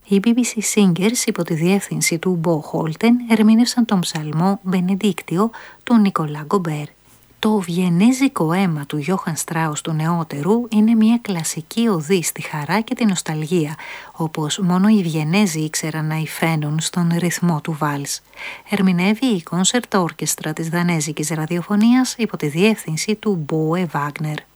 Οι BBC Singers υπό τη διεύθυνση του Μπο Χόλτεν ερμήνευσαν τον ψαλμό «Μπενεντίκτιο» του Νικολά Γκομπέρ. Το βιενέζικο αίμα του Γιώχαν Στράους του νεότερου είναι μια κλασική οδή στη χαρά και την νοσταλγία, όπως μόνο οι Βιενέζοι ήξεραν να υφαίνουν στον ρυθμό του βάλς. Ερμηνεύει η κόνσερτ όρκεστρα της Δανέζικης ραδιοφωνίας υπό τη διεύθυνση του Μπόε Βάγνερ.